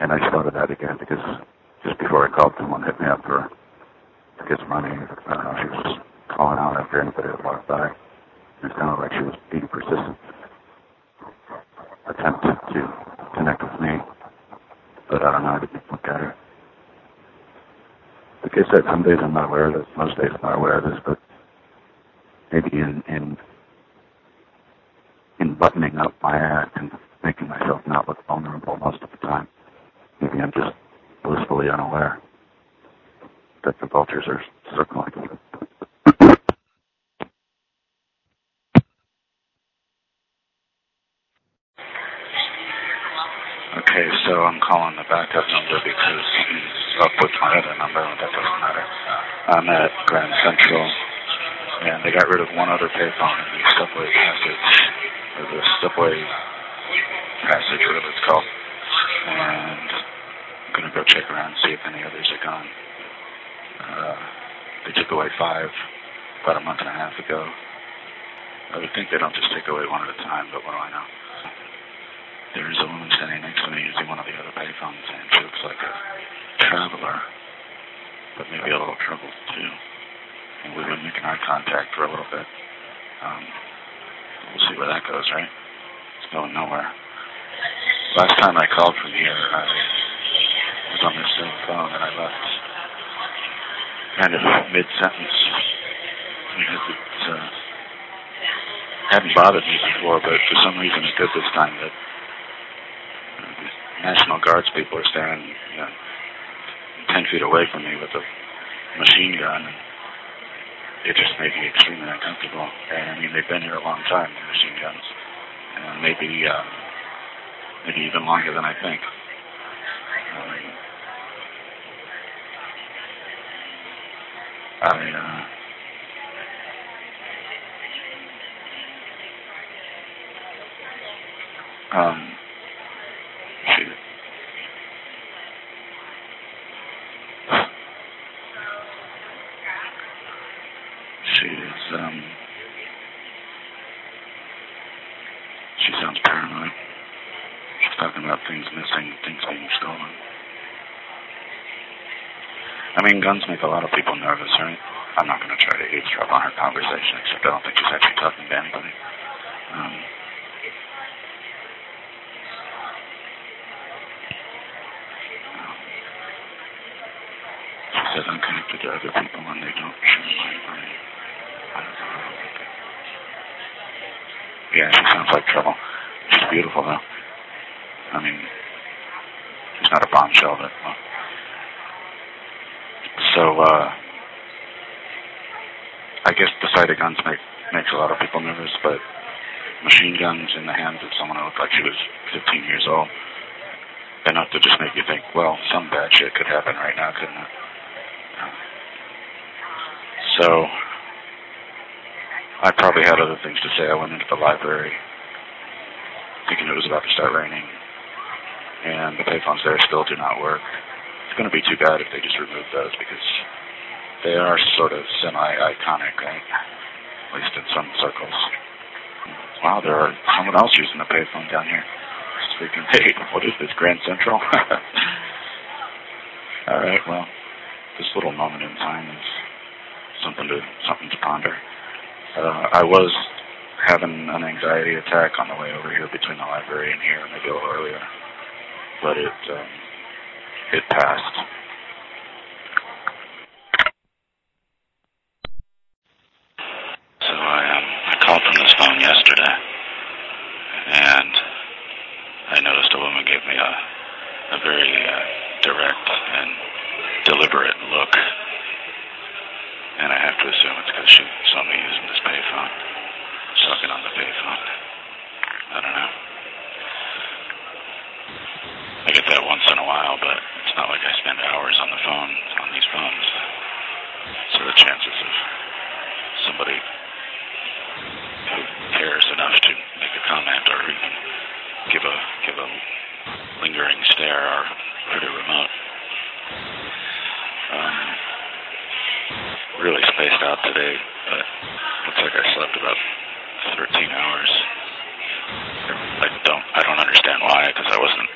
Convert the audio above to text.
And I started that again because just before I called, someone hit me up to get some money. She was calling out after anybody that walked by. It sounded like she was being persistent, attempted to connect with me, but I don't know, I didn't look at her. Like I said, some days I'm not aware of this, most days I'm not aware of this, but maybe in buttoning up my act and making myself not look vulnerable most of the time, maybe I'm just blissfully unaware that the vultures are circling. Okay, so I'm calling the backup number because something's up with my other number, but that doesn't matter. I'm at Grand Central, and they got rid of one other payphone in the subway passage, or the subway passage, whatever it's called. And I'm going to go check around and see if any others are gone. They took away 5 about a month and a half ago. I would think they don't just take away one at a time, but what do I know? There's a woman standing next to me using one of the other payphones, and she looks like a traveler, but maybe a little troubled too. And we've been making eye contact for a little bit. We'll see where that goes, right? It's going nowhere. Last time I called from here, I was on this same phone, and I left kind of mid-sentence because it hadn't bothered me before, but for some reason it did this time. That National Guards people are standing 10 feet away from me with a machine gun. It just made me extremely uncomfortable. And I mean, they've been here a long time, the machine guns, and maybe even longer than I think. She sounds paranoid. She's talking about things missing, things being stolen. I mean, guns make a lot of people nervous, right? I'm not going to try to eavesdrop on her conversation, except I don't think she's actually talking to anybody. She says I'm connected to other people and they don't share my brain. I don't know. Yeah, she sounds like trouble. She's beautiful, though. I mean, she's not a bombshell, but, well. So, I guess the sight of guns makes a lot of people nervous, but machine guns in the hands of someone who looked like she was 15 years old, enough to just make you think, well, some bad shit could happen right now, couldn't it? So, I probably had other things to say. I went into the library thinking it was about to start raining, and the payphones there still do not work. It's going to be too bad if they just remove those, because they are sort of semi-iconic, right? At least in some circles. Wow, there are someone else using the payphone down here. Speaking, hey, what is this, Grand Central? All right, well, this little moment in time is something to ponder. I was having an anxiety attack on the way over here between the library and here, maybe a little earlier, but it passed. So I called from this phone yesterday, and I noticed a woman gave me a very direct and deliberate look, and I have to assume it's because she saw me using this payphone, talking on the payphone. I don't know. I get that once in a while, but it's not like I spend hours on the phone, on these phones. So the chances of somebody who cares enough to make a comment or even give a lingering stare are pretty remote. Really spaced out today, but looks like I slept about 13 hours. I don't understand why, because I wasn't